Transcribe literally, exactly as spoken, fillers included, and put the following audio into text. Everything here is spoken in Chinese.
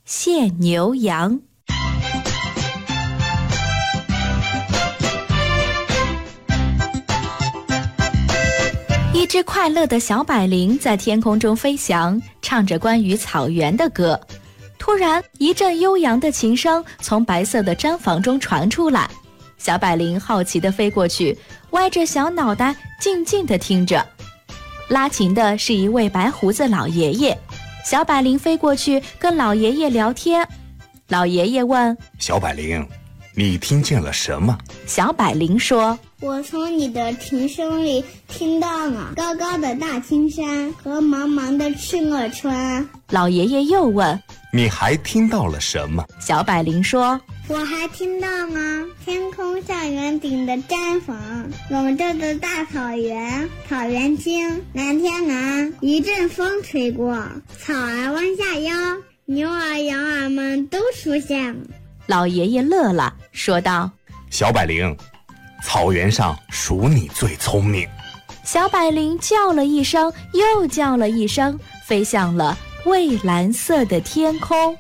谢牛羊。一只快乐的小百灵在天空中飞翔，唱着关于草原的歌。突然，一阵悠扬的琴声从白色的毡房中传出来。小百灵好奇地飞过去，歪着小脑袋静静地听着。拉琴的是一位白胡子老爷爷。小百灵飞过去跟老爷爷聊天。老爷爷问： 小百灵，你听见了什么？ 小百灵说： 我从你的琴声里听到了高高的大青山和茫茫的赤勒川。 老爷爷又问： 你还听到了什么？ 小百灵说： 我还听到了天空下圆顶的毡房，笼罩着大草原，草原青，蓝天蓝，一阵风吹过，草儿弯下腰，牛儿羊儿们都出现了。 老爷爷乐了，说道： 小百灵，草原上属你最聪明。 小百灵叫了一声，又叫了一声，飞向了蔚蓝色的天空。